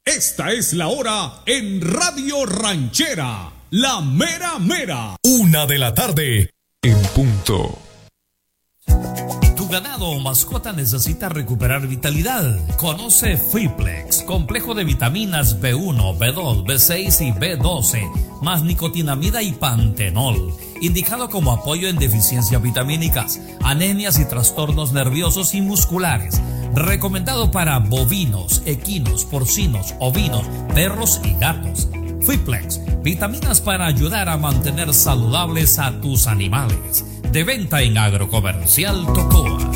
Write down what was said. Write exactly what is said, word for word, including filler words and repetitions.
Esta es la hora en Radio Ranchera, la mera mera. Una de la tarde, en punto. Tu ganado o mascota necesita recuperar vitalidad. Conoce Freeplex, complejo de vitaminas B uno, B dos, B seis y B doce, más nicotinamida y pantenol, indicado como apoyo en deficiencias vitamínicas, anemias y trastornos nerviosos y musculares. Recomendado para bovinos, equinos, porcinos, ovinos, perros y gatos. Freeplex, vitaminas para ayudar a mantener saludables a tus animales. De venta en Agrocomercial Tocoa.